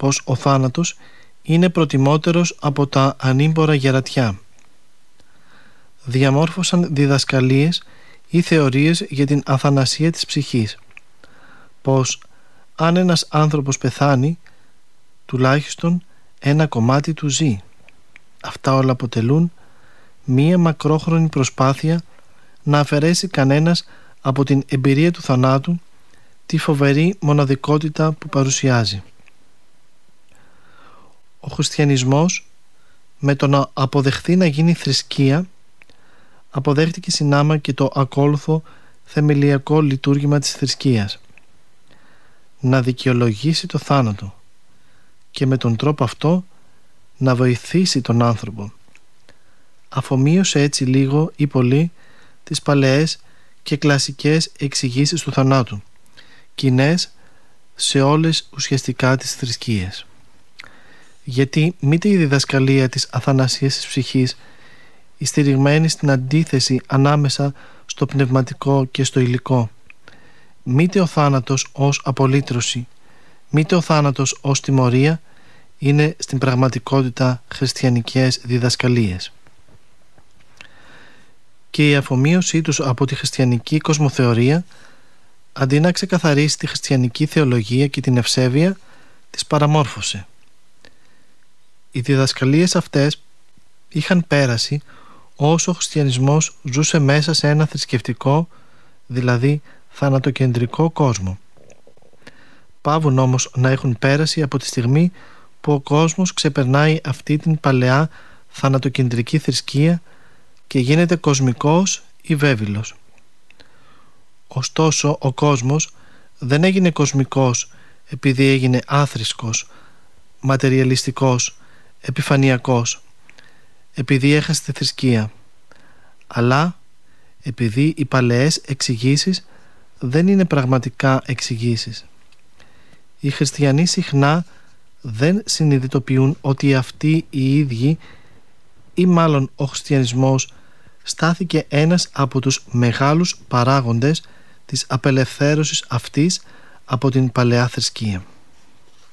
πως ο θάνατος είναι προτιμότερος από τα ανήμπορα γερατιά. Διαμόρφωσαν διδασκαλίες ή θεωρίες για την αθανασία της ψυχής, πως αν ένας άνθρωπος πεθάνει, τουλάχιστον ένα κομμάτι του ζει. Αυτά όλα αποτελούν μία μακρόχρονη προσπάθεια να αφαιρέσει κανένας από την εμπειρία του θανάτου τη φοβερή μοναδικότητα που παρουσιάζει. Ο χριστιανισμός, με το να αποδεχθεί να γίνει θρησκεία, αποδέχτηκε συνάμα και το ακόλουθο θεμελιακό λειτουργήμα της θρησκείας: να δικαιολογήσει το θάνατο και με τον τρόπο αυτό να βοηθήσει τον άνθρωπο. Αφομοίωσε έτσι λίγο ή πολύ τις παλαιές και κλασικές εξηγήσεις του θανάτου, κοινές σε όλες ουσιαστικά τις θρησκείες. Γιατί μήτε η διδασκαλία της αθανασίας της ψυχής, η στηριγμένη στην αντίθεση ανάμεσα στο πνευματικό και στο υλικό, μήτε ο θάνατος ως απολύτρωση, μήτε ο θάνατος ως τιμωρία, είναι στην πραγματικότητα χριστιανικές διδασκαλίες. Και η αφομοίωσή τους από τη χριστιανική κοσμοθεωρία, αντί να ξεκαθαρίσει τη χριστιανική θεολογία και την ευσέβεια, τις παραμόρφωσε. Οι διδασκαλίες αυτές είχαν πέρασει όσο ο χριστιανισμός ζούσε μέσα σε ένα θρησκευτικό, δηλαδή θανατοκεντρικό κόσμο. Παύουν όμως να έχουν πέρασει από τη στιγμή που ο κόσμος ξεπερνάει αυτή την παλαιά θανατοκεντρική θρησκεία και γίνεται κοσμικός ή βέβυλος. Ωστόσο ο κόσμος δεν έγινε κοσμικός επειδή έγινε άθρησκος, ματεριαλιστικός, επιφανειακός, επειδή έχασε τη θρησκεία, αλλά επειδή οι παλαιές εξηγήσεις δεν είναι πραγματικά εξηγήσεις. Οι χριστιανοί συχνά δεν συνειδητοποιούν ότι αυτοί οι ίδιοι, ή μάλλον ο χριστιανισμός, στάθηκε ένας από τους μεγάλους παράγοντες της απελευθέρωσης αυτής από την παλαιά θρησκεία.